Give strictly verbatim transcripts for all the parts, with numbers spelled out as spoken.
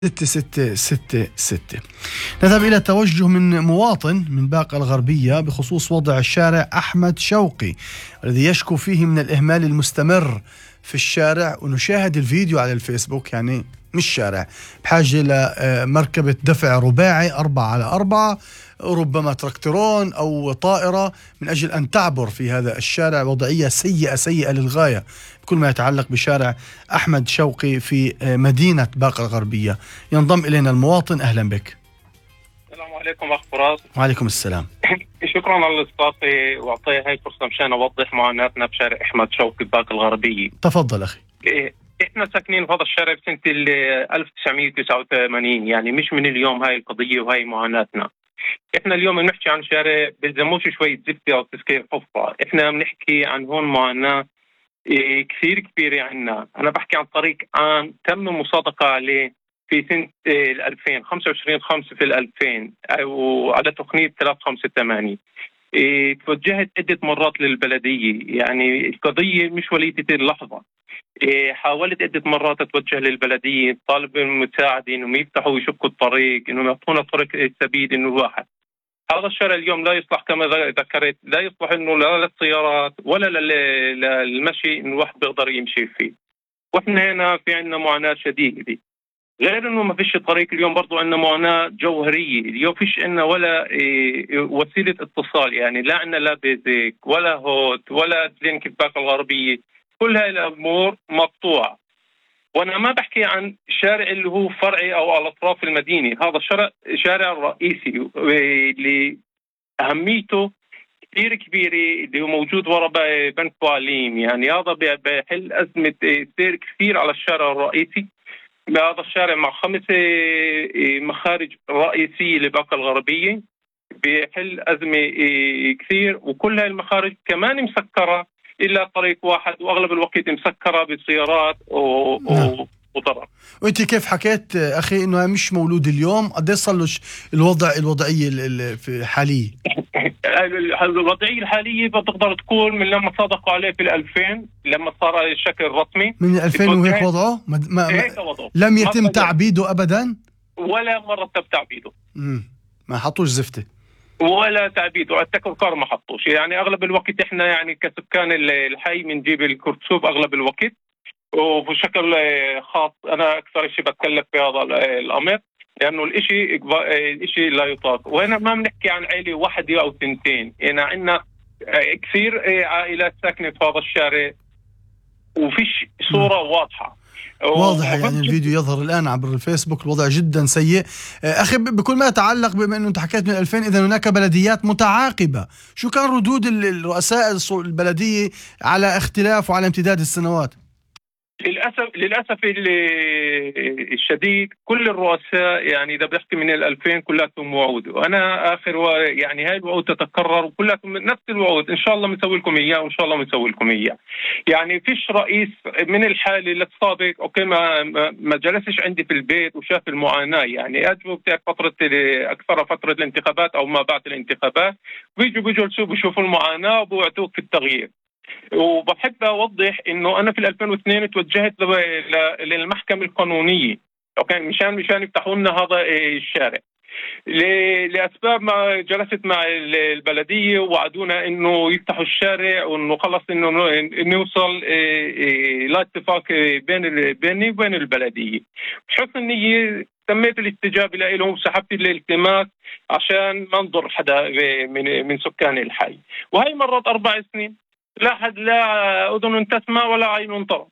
ستة ستة ستة ستة. نذهب إلى توجه من مواطن من باقة الغربية بخصوص وضع الشارع أحمد شوقي الذي يشكو فيه من الإهمال المستمر في الشارع، ونشاهد الفيديو على الفيسبوك. يعني مش شارع، بحاجة لمركبة دفع رباعي أربعة على أربعة، ربما تراكتورون أو طائرة، من أجل أن تعبر في هذا الشارع. وضعية سيئة سيئة للغاية بكل ما يتعلق بشارع أحمد شوقي في مدينة باقة الغربية. ينضم إلينا المواطن. أهلا بك. السلام عليكم أخ فراس. وعليكم السلام. شكرا على الاستضافة وأعطي هاي الفرصة مشان أوضح معاناتنا بشارع أحمد شوقي بباقة الغربية. تفضل أخي. إحنا ساكنين في هذا الشارع بسنة ألف وتسعمية وتسعة وثمانين، يعني مش من اليوم هاي القضية وهاي معاناتنا. إحنا اليوم بنحكي عن شارع بلزموش شوية زفتة أو تسكير حفرة، إحنا بنحكي عن هون معاناة إيه كثير كبيرة عنا. أنا بحكي عن طريق عام تم المصادقة عليه في سنة إيه الألفين، خمسة وعشرين خمسة في الألفين، وعلى تقنية ثلاثة خمسة ثمانية. إيه توجهت عدة مرات للبلدية، يعني القضية مش وليدة اللحظة. إيه حاولت عدة مرات أتوجه للبلدية، طالب المساعدة إنهم يفتحوا ويشقوا الطريق، إنهم يعطونا طريق السبيل إنه الواحد. هذا الشارع اليوم لا يصلح كما ذكرت، لا يصلح إنه لا للسيارات ولا للمشي إنه الواحد بيقدر يمشي فيه. وإحنا هنا في عنا معاناة شديدة، غير إنه ما فيش طريق. اليوم برضو عنا معاناة جوهرية، اليوم فيش عنا ولا إيه وسيلة اتصال، يعني لا عنا لا بيزك ولا هوت ولا لينك باقة الغربية، كل هاي الأمور مقطوعة. وأنا ما بحكي عن شارع اللي هو فرعي أو على أطراف المدينة، هذا الشارع شارع رئيسي اللي أهميته كثير كبيرة، اللي هو موجود وراء بنك تعليم. يعني هذا بحل أزمة سير كثير على الشارع الرئيسي. هذا الشارع مع خمسة مخارج رئيسية لباقة الغربية بحل أزمة كثير، وكل هاي المخارج كمان مسكرة إلا طريق واحد، وأغلب الوقت مسكرة بسيارات وضرر. وانت كيف حكيت أخي إنه مش مولود اليوم، قد صار له الوضع الوضعية الحالية؟ الوضعية الحالية بتقدر تكون من لما صادقوا عليه في الألفين، لما صار الشكل الرسمي من الألفين وهيك وضعه ما ما هيك وضعه. لم يتم تعبيده أبدا ولا مرة تم تعبيده. امم ما حطوش زفتة ولا تعبيد، واتذكر كار ما حطوش. يعني اغلب الوقت احنا يعني كسكان الحي بنجيب الكرسوب اغلب الوقت، وبشكل خاص انا اكثر شيء بتكلم في هذا الامر لانه الاشي الاشي لا يطاق. وهنا ما بنحكي عن عائله واحده او ثنتين، هنا عندنا كثير عائلات ساكنه في هذا الشارع وفيش صوره م. واضحه واضح. يعني الفيديو يظهر الآن عبر الفيسبوك، الوضع جدا سيء. أخي بكل ما يتعلق بما أنه أنت حكيت من ألفين، إذا هناك بلديات متعاقبة، شو كان ردود الرؤساء البلدية على اختلاف وعلى امتداد السنوات؟ للأسف للأسف الشديد كل الرؤساء، يعني إذا بحكي من الألفين كلاتهم وعود، وأنا آخر و... يعني هاي الوعود تتكرر وكلاتهم نفس الوعود، إن شاء الله بنسوي لكم إياه وإن شاء الله بنسوي لكم إياه. يعني فيش رئيس من الحالي للسابق أوكي ما ما جلسش عندي في البيت وشاف المعاناة. يعني أجوا فترة أكثر فترة الانتخابات أو ما بعد الانتخابات، بيجوا بيجلسوا بيشوفوا المعاناة وبيوعدوك في التغيير. وبحب أوضح إنه أنا في ألفين واثنين توجهت للمحكمة القانونية أوكي مشان مشان يفتحوا لنا هذا الشارع لأسباب. ما جلست مع البلدية ووعدونا إنه يفتحوا الشارع وإنه خلص إنه نوصل لا اتفاق بين بيني وبين البلدية. بحسن النية تميت الاستجابة لهم وسحبت الالتماس عشان ما نضر حدا من من سكان الحي. وهي مرت أربع سنين لا حد لا أذن تسمع ولا عين ترى.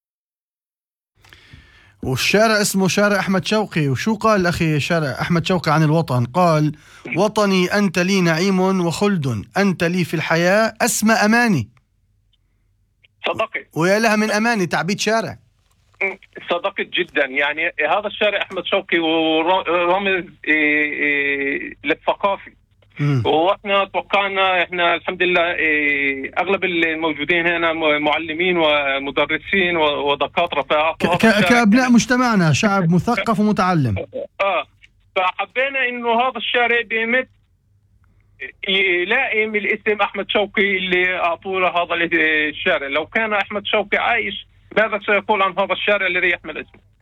والشارع اسمه شارع أحمد شوقي. وشو قال أخي شارع أحمد شوقي عن الوطن؟ قال: وطني أنت لي نعيم وخلد، أنت لي في الحياة أسمى أماني. صدقت. ويا لها من أماني تعبيد شارع. صدقت جدا. يعني هذا الشارع أحمد شوقي ورمز للثقافة. واحنا توقعنا احنا الحمد لله إيه اغلب الموجودين هنا معلمين ومدرسين ودكاتره كابناء مجتمعنا، شعب مثقف ومتعلم. اه فحبينا انه هذا الشارع بيمت يلائم الاسم احمد شوقي اللي اعطوا له هذا الشارع. لو كان احمد شوقي عايش ماذا سيقول عن هذا الشارع اللي ريح من اسمه؟